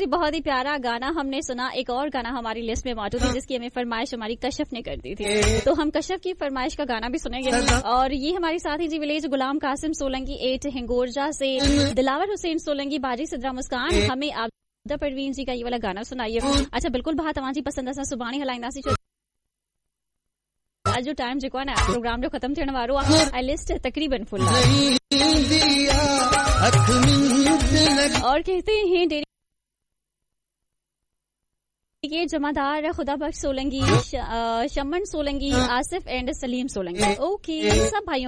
जी बहुत ही प्यारा गाना हमने सुना। एक और गाना हमारी लिस्ट में मौजूद है जिसकी हमें फरमाइश हमारी कश्यप ने कर दी थी, तो हम कश्यप की फरमाइश का गाना भी सुनेंगे। और ये हमारे साथी जी विलेज गुलाम कासिम सोलंकी 8 हिंगोरजा से, दिलावर हुसैन सोलंकी, बाजी सिद्रा मुस्कान, हमें आबदा परवीन जी का ये वाला गाना सुनाइए। अच्छा बिल्कुल बात तव्हांजी पसंद असां सुभाणे हलाईंदासीं। आज जो टाइम जेको आहे न प्रोग्राम जो ख़त्म थियण वारो आहे, ऐं लिस्ट तकरीबन फुल आहे। और कहते हैं डेरी के जमादार खुदा बख्श सोलंकी, शमन सोलंकी, आसिफ एंड सलीम सोलंकी। ओके सब भाइयों